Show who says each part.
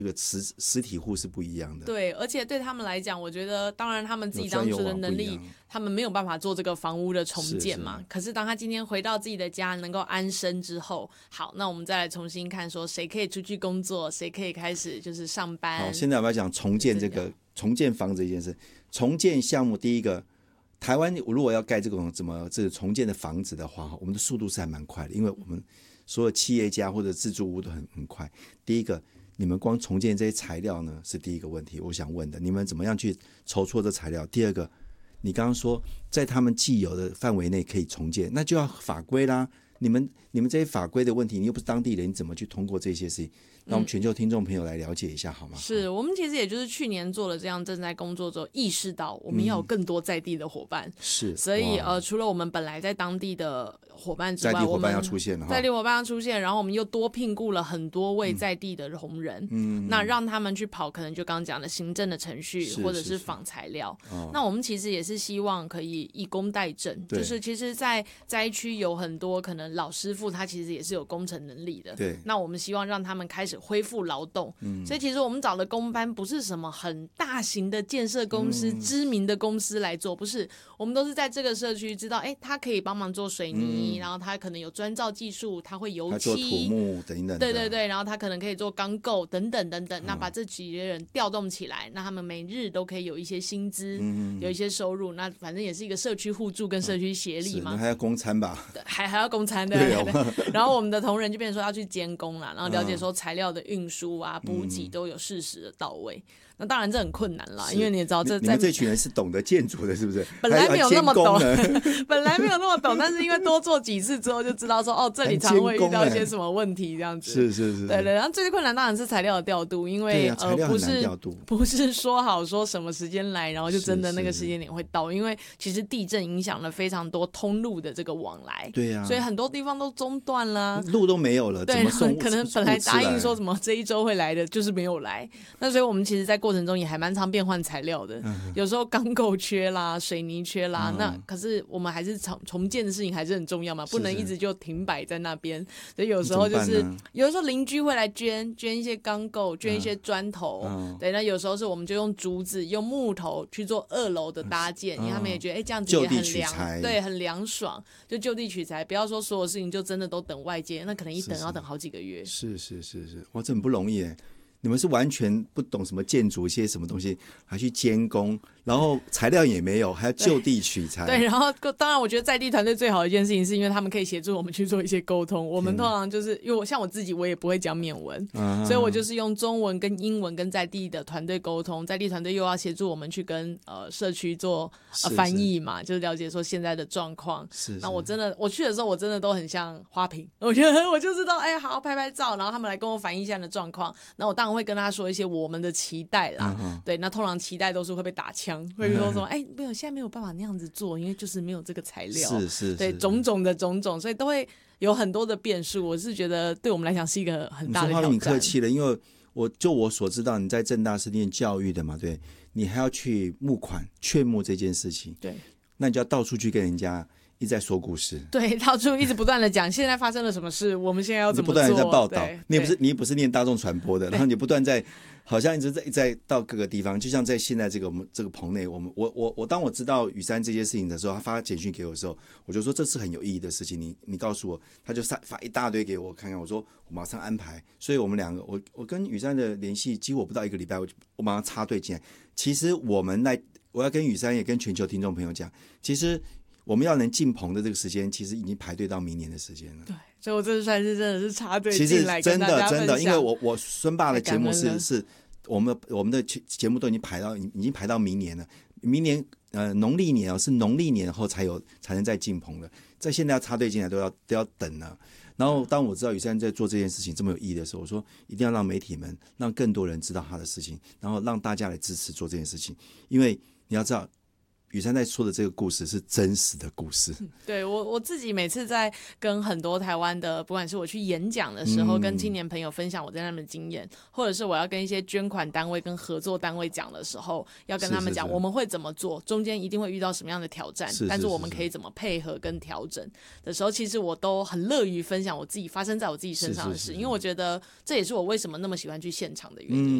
Speaker 1: 这个实体户是不一样的。
Speaker 2: 对，而且对他们来讲，我觉得当然他们自己当时的能力，他们没有办法做这个房屋的重建嘛。可是当他今天回到自己的家，能够安身之后，好，那我们再来重新看说谁可以出去工作，谁可以开始就是上班。
Speaker 1: 好，现在我们要讲重建重建房子这件事。重建项目第一个，台湾如果要盖这个重建的房子的话，我们的速度是还蛮快的，因为我们所有企业家或者自住屋都很快。第一个，你们光重建这些材料呢是第一个问题，我想问的，你们怎么样去筹措这材料？第二个，你刚刚说在他们既有的范围内可以重建，那就要法规啦。你们这些法规的问题，你又不是当地人，你怎么去通过这些事情？让我们全球听众朋友来了解一下好吗？
Speaker 2: 是我们其实也就是去年做了这样正在工作之后，意识到我们要有更多在地的伙伴。
Speaker 1: 是，
Speaker 2: 所以除了我们本来在当地的伙伴之外，
Speaker 1: 在地伙伴要出现了，
Speaker 2: 在地伙伴要出现，然后我们又多聘雇了很多位在地的同仁，那让他们去跑可能就刚刚讲的行政的程序或者是仿材料。那我们其实也是希望可以以工代赈，就是其实在灾区有很多可能老师傅他其实也是有工程能力的，
Speaker 1: 对，
Speaker 2: 那我们希望让他们开始恢复劳动，所以其实我们找的工班不是什么很大型的建设公司、知名的公司来做，不是，我们都是在这个社区知道，他可以帮忙做水泥，然后他可能有砖造技术，他会油漆，
Speaker 1: 他做土木等等，
Speaker 2: 对对对，然后他可能可以做钢构等等等等，那把这几个人调动起来，那他们每日都可以有一些薪资，有一些收入，那反正也是一个社区互助跟社区协力嘛，
Speaker 1: 还要供餐吧，
Speaker 2: 还要供餐，对。然后我们的同仁就变成说要去监工啦，然后了解说材料的运输啊、补给都有适时的到位。那当然这很困难啦，因为你也知道
Speaker 1: 你们这群人是懂得建筑的，是不是？
Speaker 2: 本来没有那么懂，本来没有那么懂，但是因为多做几次之后就知道说，这里常会遇到一些什么问题这样子。
Speaker 1: 是，
Speaker 2: 对对。然后最困难当然是材料的调度，因为不是说好说什么时间来，然后就真的那个时间点会到，因为其实地震影响了非常多通路的这个往来，
Speaker 1: 对啊，
Speaker 2: 所以很多地方都中断了，
Speaker 1: 路都没有了，
Speaker 2: 对，可能本来答应说什么这一周会来的，就是没有来。那所以我们其实在过程中也还蛮常变换材料的，有时候钢构缺啦，水泥缺啦，那可是我们还是重建的事情还是很重要嘛，不能一直就停摆在那边。所以有时候就是有的时候邻居会来捐一些钢构，捐一些砖头，对，那有时候是我们就用竹子、用木头去做2楼的搭建，因为他们也觉得这样子也很凉，对，很凉爽，就就地取材，不要说所有事情就真的都等外界，那可能一等要等好几个月。
Speaker 1: 是，哇，这很不容易耶。你们是完全不懂什么建筑一些什么东西，还去监工，然后材料也没有，还要就地取材。
Speaker 2: 对，然后当然我觉得在地团队最好的一件事情是因为他们可以协助我们去做一些沟通。我们通常就是因为像我自己我也不会讲缅文，所以我就是用中文跟英文跟在地的团队沟通，在地团队又要协助我们去跟社区做翻译嘛，就是了解说现在的状况。那我去的时候我真的都很像花瓶，我觉得我就知道好拍拍照，然后他们来跟我反映一下的状况，然后我当然会跟他说一些我们的期待啦，对，那通常期待都是会被打枪，会说什么没有，现在没有办法那样子做，因为就是没有这个材料，
Speaker 1: 是
Speaker 2: 对，种种的种种，所以都会有很多的变数。我是觉得对我们来讲是一个很大的挑战。
Speaker 1: 你客气了，因为我所知道你在政大是念教育的嘛，对，你还要去募款劝募这件事情，
Speaker 2: 对，
Speaker 1: 那你就要到处去跟人家一直在说故事，
Speaker 2: 对，到处一直不断的讲现在发生了什么事，我们现在要怎么做，
Speaker 1: 不断的在报道。你也不是念大众传播的，然后你不断在好像一直在到各个地方，就像在现在这个棚内，我当我知道雨山这些事情的时候，他发简讯给我的时候，我就说这是很有意义的事情，你告诉我，他就发一大堆给我看看，我说我马上安排。所以我们两个，我跟雨山的联系几乎不到1个礼拜，我马上插队进来。其实我要跟雨山也跟全球听众朋友讲，其实我们要能进棚的这个时间，其实已经排队到明年的时间了。
Speaker 2: 对，所以我这算是真的是插队进来跟大家分享。
Speaker 1: 其实真的，因为我孙爸的节目是我们的节目都已经排到明年了。明年农历年是农历年后才能再进棚了。在现在要插队进来都要等了。然后当我知道雨山在做这件事情这么有意义的时候，我说一定要让媒体们让更多人知道他的事情，然后让大家来支持做这件事情。因为你要知道， 雨珊在说的这个故事是真实的故事。
Speaker 2: 对，我自己每次在跟很多台湾的，不管是我去演讲的时候，跟青年朋友分享我在那边的经验，或者是我要跟一些捐款单位跟合作单位讲的时候，要跟他们讲我们会怎么做，中间一定会遇到什么样的挑战，但是我们可以怎么配合跟调整的时候，其实我都很乐于分享我自己发生在我自己身上的事，因为我觉得这也是我为什么那么喜欢去现场的原因。